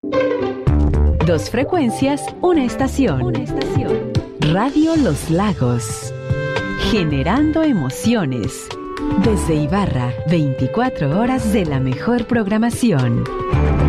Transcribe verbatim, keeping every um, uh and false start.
Dos frecuencias, una estación. Una estación. Radio Los Lagos. Generando emociones. Desde Ibarra, veinticuatro horas de la mejor programación.